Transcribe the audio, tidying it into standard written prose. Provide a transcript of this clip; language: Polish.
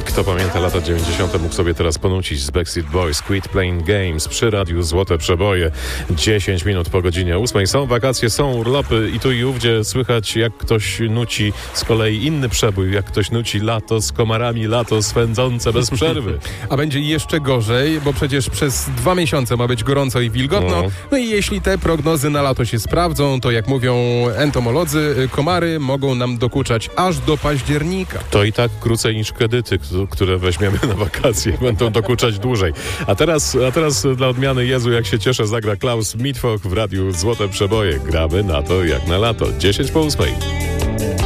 Kto pamięta lata 90. mógł sobie teraz ponucić z Backstreet Boys Quit Playing Games przy radiu Złote Przeboje. 10 minut po godzinie 8. Są wakacje, są urlopy i tu i ówdzie słychać, jak ktoś nuci z kolei inny przebój, jak ktoś nuci lato z komarami, lato swędzące bez przerwy. A będzie jeszcze gorzej, bo przecież przez 2 miesiące ma być gorąco i wilgotno. No i jeśli te prognozy na lato się sprawdzą, to jak mówią entomolodzy, komary mogą nam dokuczać aż do października. To i tak krócej niż kredyty, które weźmiemy na wakacje. Będą dokuczać dłużej. A teraz dla odmiany Jezu, jak się cieszę, zagra Klaus Mitwoch w radiu Złote Przeboje. Gramy na to jak na lato. 10 po 8.